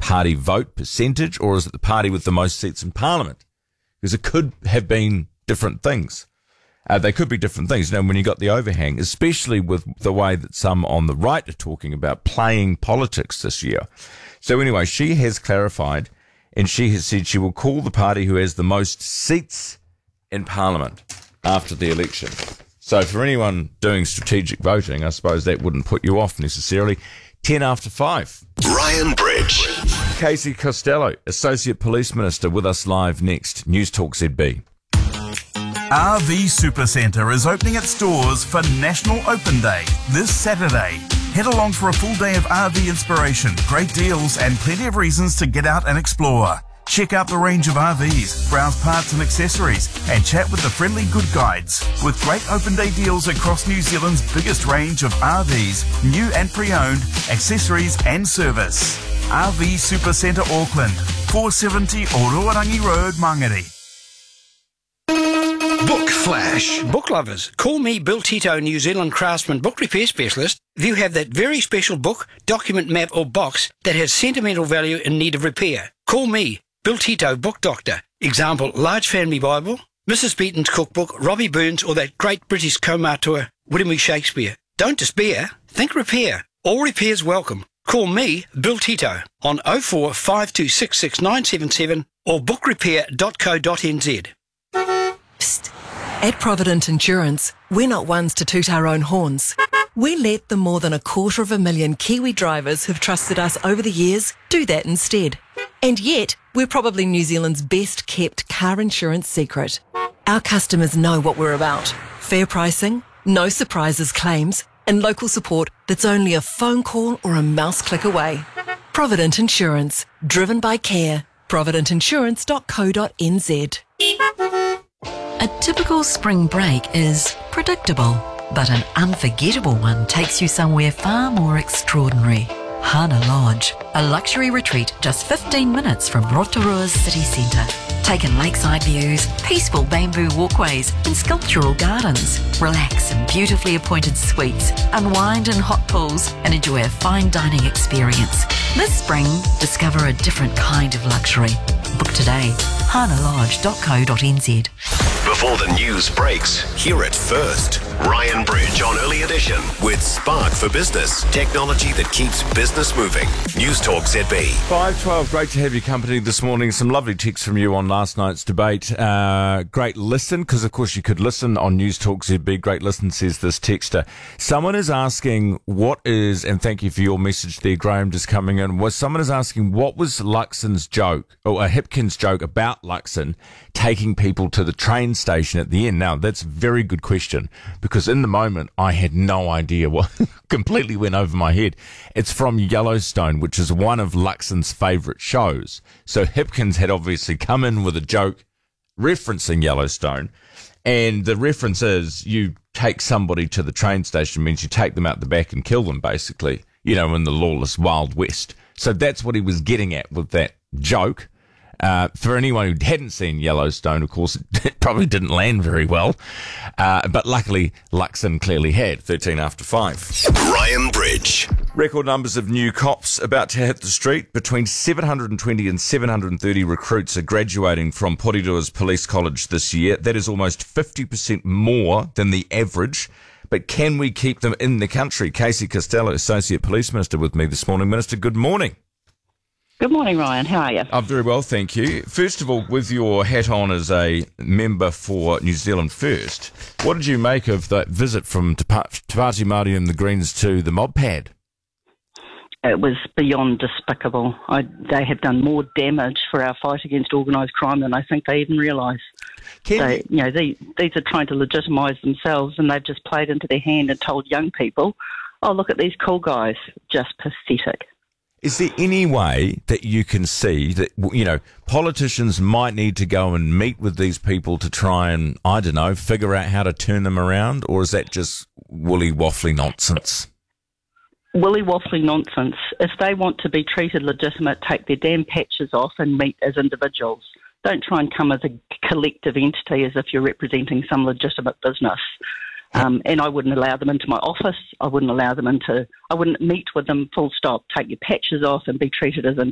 party vote percentage, or is it the party with the most seats in Parliament? Because it could have been different things. They could be different things. You know, when you got the overhang, especially with the way that some on the right are talking about playing politics this year. So anyway, she has clarified, and she has said she will call the party who has the most seats in Parliament after the election. So for anyone doing strategic voting, I suppose that wouldn't put you off necessarily. 10 after 5. Ryan Bridge. Casey Costello, Associate Police Minister, with us live next. News Talk ZB. RV Supercentre is opening its doors for National Open Day this Saturday. Head along for a full day of RV inspiration, great deals and plenty of reasons to get out and explore. Check out the range of RVs, browse parts and accessories, and chat with the friendly good guides. With great open day deals across New Zealand's biggest range of RVs, new and pre-owned, accessories and service. RV Supercentre Auckland, 470 Ororangi Road, Mangere. Book Flash. Book lovers, call me Bill Tito, New Zealand Craftsman Book Repair Specialist. If you have that very special book, document, map or box that has sentimental value in need of repair, call me, Bill Tito, Book Doctor. Example, Large Family Bible, Mrs. Beaton's Cookbook, Robbie Burns or that great British Kaumatua, William E. Shakespeare. Don't despair, think repair. All repairs welcome. Call me, Bill Tito, on 04 5266 977 or bookrepair.co.nz. Psst. At Provident Insurance, we're not ones to toot our own horns. We let the more than 250,000 Kiwi drivers who've trusted us over the years do that instead. And yet, we're probably New Zealand's best kept car insurance secret. Our customers know what we're about. Fair pricing, no surprises claims, and local support that's only a phone call or a mouse click away. Provident Insurance, driven by care. providentinsurance.co.nz. A typical spring break is predictable, but an unforgettable one takes you somewhere far more extraordinary. Hana Lodge, a luxury retreat just 15 minutes from Rotorua's city centre. Take in lakeside views, peaceful bamboo walkways and sculptural gardens. Relax in beautifully appointed suites, unwind in hot pools and enjoy a fine dining experience. This spring, discover a different kind of luxury. Book today, hanalodge.co.nz. Before the news breaks, hear it first. Ryan Bridge on Early Edition with Spark for Business. Technology that keeps business moving. News Talk ZB. 5:12, great to have your company this morning. Some lovely texts from you on last night's debate. Great listen, because of course you could listen on News Talk ZB. Great listen, says this texter. Someone is asking what is, and thank you for your message there, Graham, just coming in. Someone is asking what was Luxon's joke, or Hipkins' joke about Luxon taking people to the train station at the end? Now, that's a very good question, because in the moment I had no idea what completely went over my head. It's from Yellowstone, which is one of Luxon's favourite shows. So Hipkins had obviously come in with a joke referencing Yellowstone, and the reference is you take somebody to the train station means you take them out the back and kill them, basically, you know, in the lawless Wild West. So that's what he was getting at with that joke. For anyone who hadn't seen Yellowstone, of course, it probably didn't land very well. But luckily, Luxon clearly had. 13 after 5. Ryan Bridge. Record numbers of new cops about to hit the street. Between 720 and 730 recruits are graduating from Porirua's Police College this year. That is almost 50% more than the average. But can we keep them in the country? Casey Costello, Associate Police Minister, with me this morning. Minister, good morning. Good morning, Ryan. How are you? I'm very well, thank you. First of all, with your hat on as a member for New Zealand First, what did you make of that visit from Te Pāti Māori and the Greens to the mob pad? It was beyond despicable. They have done more damage for our fight against organised crime than I think they even realise. These are trying to legitimise themselves, and they've just played into their hand and told young people, oh, look at these cool guys. Just pathetic. Is there any way that you can see that, you know, politicians might need to go and meet with these people to try and, I don't know, figure out how to turn them around? Or is that just woolly-waffly nonsense? Woolly-waffly nonsense. If they want to be treated legitimate, take their damn patches off and meet as individuals. Don't try and come as a collective entity as if you're representing some legitimate business. And I wouldn't allow them into my office. I wouldn't meet with them full stop. Take your patches off and be treated as